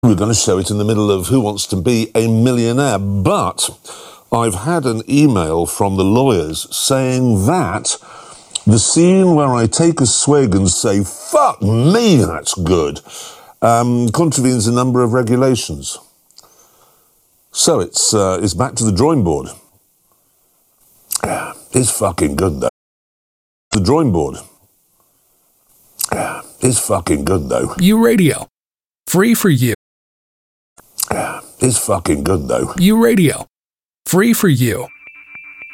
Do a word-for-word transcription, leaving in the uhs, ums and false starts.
We're going to show it in the middle of Who Wants to Be a Millionaire, but I've had an email from the lawyers saying that the scene where I take a swig and say, fuck me, that's good, um, contravenes a number of regulations. So it's, uh, it's back to the drawing board. Yeah, it's fucking good, though. The drawing board. Yeah, it's fucking good, though. U Radio. Free for you. Yeah, it's fucking good, though. U Radio. Free for you.